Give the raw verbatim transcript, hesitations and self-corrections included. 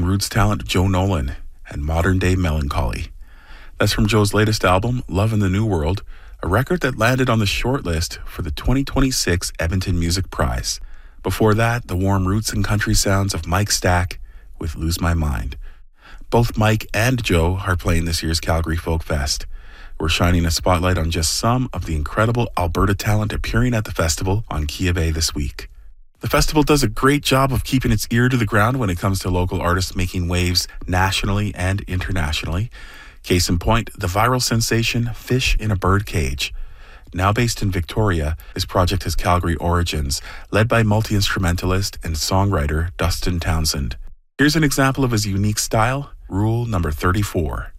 roots talent Joe Nolan and Modern Day Melancholy. That's from Joe's latest album, Love in the New World, a record that landed on the shortlist for the twenty twenty-six Edmonton Music Prize. Before that, the warm roots and country sounds of Mike Stack with Lose My Mind. Both Mike and Joe are playing this year's Calgary Folk Fest. We're shining a spotlight on just some of the incredible Alberta talent appearing at the festival on Kia Bay this week. The festival does a great job of keeping its ear to the ground when it comes to local artists making waves nationally and internationally. Case in point, the viral sensation Fish in a Bird Cage. Now based in Victoria, this project has Calgary origins, led by multi-instrumentalist and songwriter Dustin Townsend. Here's an example of his unique style, Rule number thirty-four.